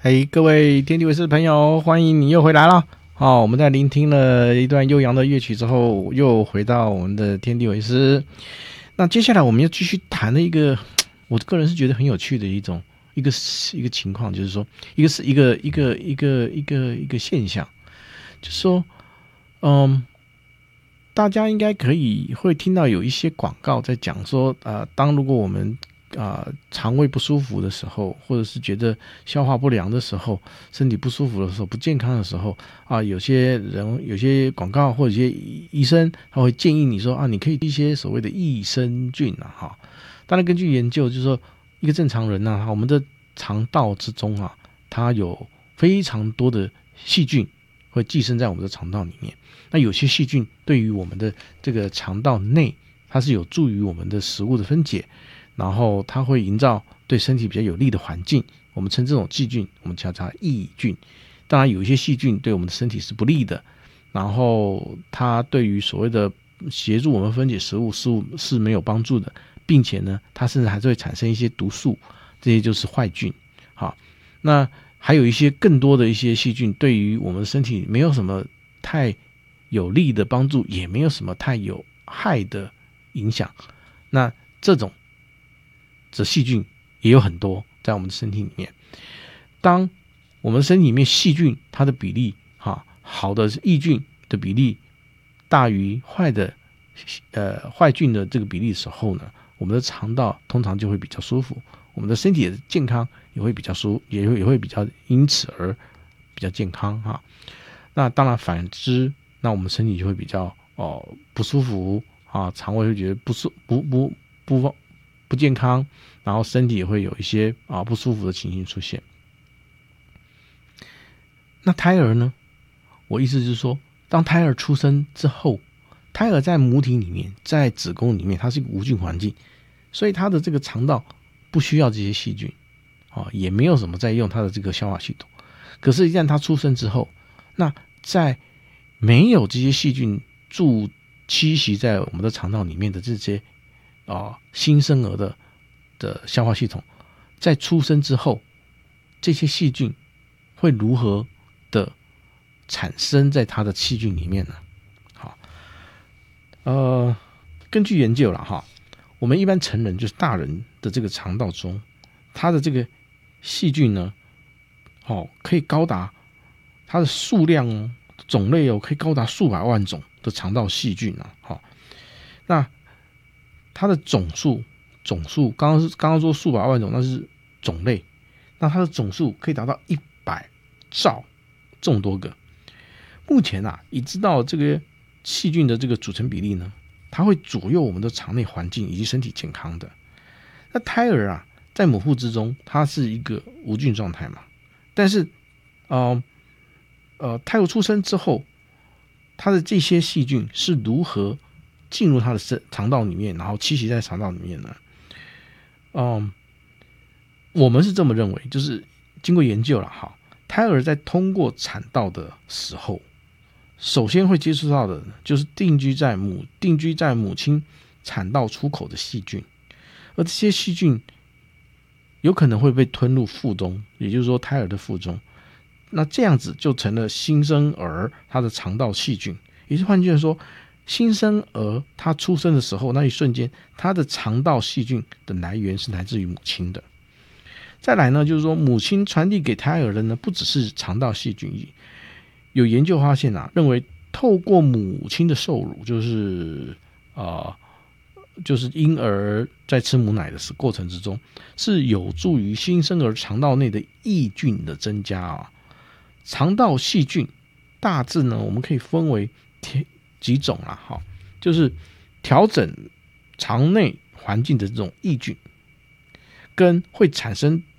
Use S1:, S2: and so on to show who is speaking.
S1: 嘿，各位天地卫视的朋友，欢迎你又回来了。我们在聆听了一段悠扬的乐曲之后，又回到我们的天地卫视。那接下来我们要继续谈的一个，我个人是觉得很有趣的一个情况，就是说，一个现象，就是说，大家应该会听到有一些广告在讲说，如果我们肠胃不舒服的时候，或者是觉得消化不良的时候，身体不舒服的时候，不健康的时候有些广告或者有些医生他会建议你说你可以一些所谓的益生菌当然根据研究就是说，一个正常人我们的肠道之中它有非常多的细菌会寄生在我们的肠道里面。那有些细菌对于我们的这个肠道内，它是有助于我们的食物的分解，然后它会营造对身体比较有利的环境，我们称这种细菌我们叫它益菌。当然有一些细菌对我们的身体是不利的，然后它对于所谓的协助我们分解食物是没有帮助的，并且呢它甚至还是会产生一些毒素，这些就是坏菌。好，那还有一些更多的一些细菌对于我们的身体没有什么太有利的帮助，也没有什么太有害的影响。那这种细菌也有很多在我们的身体里面。当我们身体里面细菌它的比例好的益菌的比例大于坏菌的这个比例的时候呢，我们的肠道通常就会比较舒服，我们的身体的健康也会比较也会比较因此而比较健康那当然反之，那我们身体就会比较不舒服肠胃会觉得不健康，然后身体也会有一些不舒服的情形出现。那胎儿呢？我意思就是说，当胎儿出生之后，胎儿在母体里面，在子宫里面，它是一个无菌环境，所以它的这个肠道不需要这些细菌也没有什么在用它的这个消化系统。可是，一旦它出生之后，那在没有这些细菌栖息在我们的肠道里面的这些新生儿的消化系统，在出生之后，这些细菌会如何的产生在它的细菌里面呢？根据研究了我们一般成人就是大人的这个肠道中，它的这个细菌呢，可以高达它的数量种类可以高达数百万种的肠道细菌那它的总数刚刚说数百万种，那是种类，那它的总数可以达到100兆这么多个。目前已知道这个细菌的这个组成比例呢，它会左右我们的肠内环境以及身体健康的。那胎儿在母腹之中，它是一个无菌状态嘛，但是胎儿出生之后，它的这些细菌是如何进入它的肠道里面，然后栖息在肠道里面呢？我们是这么认为，就是经过研究了胎儿在通过产道的时候，首先会接触到的就是定居在母亲产道出口的细菌，而这些细菌有可能会被吞入腹中，也就是说胎儿的腹中。那这样子就成了新生儿他的肠道细菌，也就是换句话说，新生儿他出生的时候那一瞬间，他的肠道细菌的来源是来自于母亲的。再来呢，就是说母亲传递给胎儿的呢，不只是肠道细菌，有研究发现认为透过母亲的受乳，就是婴儿在吃母奶的过程之中，是有助于新生儿肠道内的益菌的增加肠道细菌大致呢，我们可以分为几种就是调整肠内环境的这种益菌，跟会产生